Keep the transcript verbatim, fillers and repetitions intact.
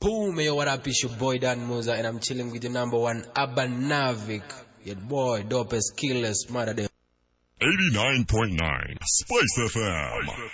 Boom, yo, what up? It's your boy Dan Moza, and I'm chilling with the number one Abanavik. Your boy, dopest, killers, mother. eighty-nine point nine Spice F M.